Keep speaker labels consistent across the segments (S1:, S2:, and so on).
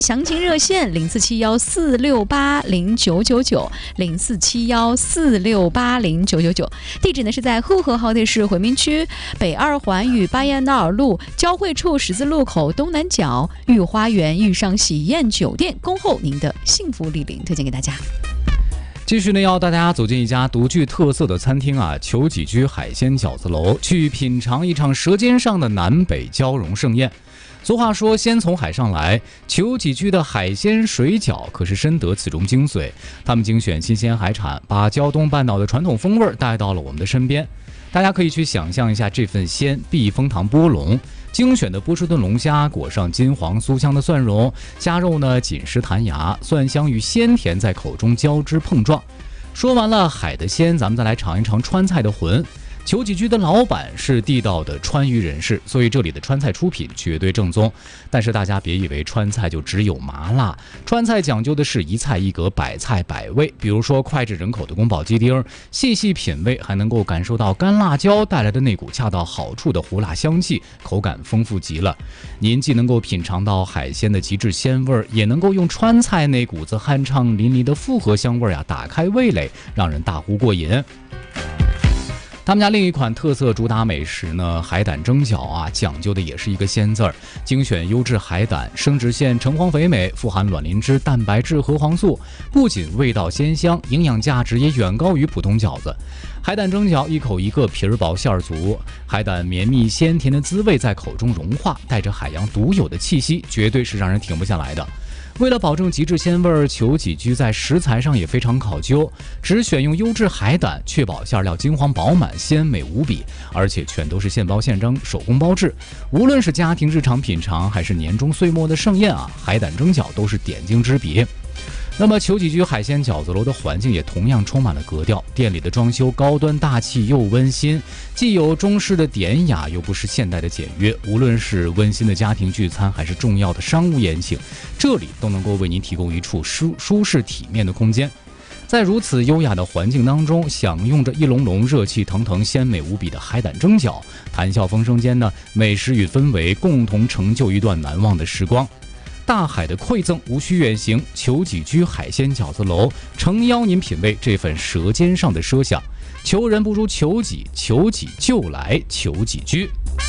S1: 详情热线0471-4680999，0471-4680999。地址呢是在呼和浩特市回民区北2环与巴彦淖尔路交汇处十字路口东南角御花园御上喜宴酒店，恭候您的幸福莅临，推荐给大家。
S2: 继续呢，要大家走进一家独具特色的餐厅啊，裘己居海鲜饺子楼，去品尝一场舌尖上的南北交融盛宴。俗话说先从海上来，裘己居的海鲜水饺可是深得此中精髓。他们精选新鲜海产，把胶东半岛的传统风味带到了我们的身边。大家可以去想象一下这份鲜避风塘波龙，精选的波士顿龙虾裹上金黄酥香的蒜蓉，虾肉呢紧实弹牙，蒜香与鲜甜在口中交织碰撞。说完了海的鲜，咱们再来尝一尝川菜的魂。裘己居的老板是地道的川渝人士，所以这里的川菜出品绝对正宗。但是大家别以为川菜就只有麻辣，川菜讲究的是一菜一格，百菜百味。比如说脍炙人口的宫保鸡丁，细细品味还能够感受到干辣椒带来的那股恰到好处的胡辣香气，口感丰富极了。您既能够品尝到海鲜的极致鲜味，也能够用川菜那股子酣畅淋漓的复合香味打开味蕾，让人大呼过瘾。他们家另一款特色主打美食呢，海胆蒸饺啊，讲究的也是一个鲜字儿，精选优质海胆，生殖腺橙黄肥美，富含卵磷脂、蛋白质、核黄素，不仅味道鲜香，营养价值也远高于普通饺子。海胆蒸饺一口一个，皮儿薄馅儿足，海胆绵密鲜甜的滋味在口中融化，带着海洋独有的气息，绝对是让人停不下来的。为了保证极致鲜味，裘己居在食材上也非常考究，只选用优质海胆，确保馅料金黄饱满、鲜美无比，而且全都是现包现蒸、手工包制。无论是家庭日常品尝，还是年终岁末的盛宴啊，海胆蒸饺都是点睛之笔。那么裘己居海鲜饺子楼的环境也同样充满了格调，店里的装修高端大气又温馨，既有中式的典雅，又不失现代的简约。无论是温馨的家庭聚餐，还是重要的商务宴请，这里都能够为您提供一处舒适体面的空间。在如此优雅的环境当中，享用着一笼笼热气腾腾、鲜美无比的海胆蒸饺，谈笑风生间呢，美食与氛围共同成就一段难忘的时光。大海的馈赠无需远行，裘己居海鲜饺子楼诚邀您品味这份舌尖上的奢想。求人不如求己，求己就来裘己居。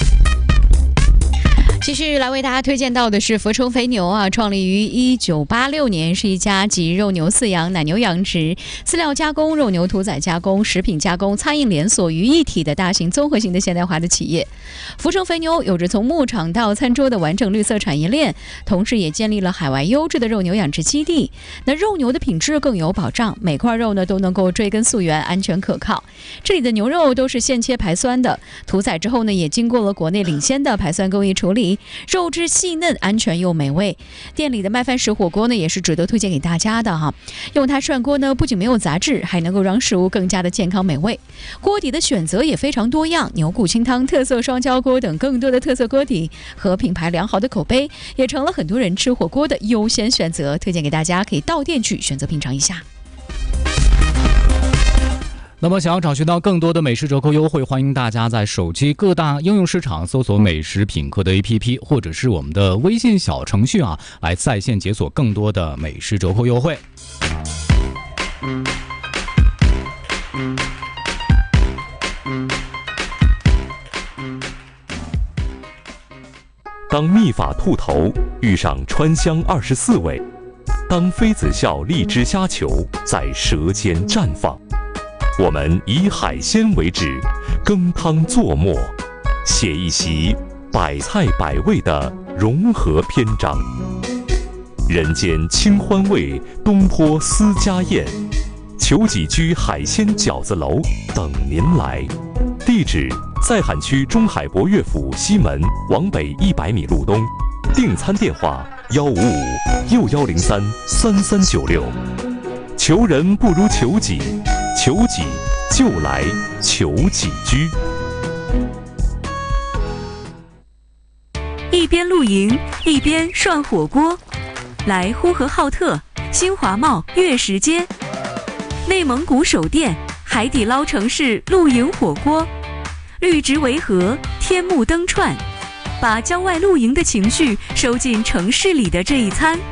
S1: 继续来为大家推荐到的是福成肥牛啊，创立于1986年，是一家集肉牛饲养、奶牛养殖、饲料加工、肉牛屠宰加工、食品加工、餐饮连锁于一体的大型综合型的现代化的企业。福成肥牛有着从牧场到餐桌的完整绿色产业链，同时也建立了海外优质的肉牛养殖基地。那肉牛的品质更有保障，每块肉呢都能够追根溯源，安全可靠。这里的牛肉都是现切排酸的，屠宰之后呢也经过了国内领先的排酸工艺处理，肉质细嫩、安全又美味。店里的麦饭石火锅呢，也是值得推荐给大家的哈。用它涮锅呢，不仅没有杂质，还能够让食物更加的健康美味。锅底的选择也非常多样，牛骨清汤、特色双椒锅等更多的特色锅底和品牌良好的口碑，也成了很多人吃火锅的优先选择。推荐给大家，可以到店去选择品尝一下。
S2: 那么想要找寻到更多的美食折扣优惠，欢迎大家在手机各大应用市场搜索美食品客的 APP， 或者是我们的微信小程序啊，来在线解锁更多的美食折扣优惠。
S3: 当秘法兔头遇上川香24味，当妃子笑荔枝虾球在舌尖绽放，我们以海鲜为旨，羹汤作末，写一席百菜百味的融合篇章。人间清欢味，东坡私家宴，裘己居海鲜饺子楼等您来。地址：在海区中海博乐府西门往北100米路东。订餐电话：155-6103-3396。求人不如求己，求己就来裘己居。
S4: 一边露营一边涮火锅，来呼和浩特新华贸月食街，内蒙古首店海底捞城市露营火锅，绿植围河，天幕灯串，把郊外露营的情绪收进城市里的这一餐。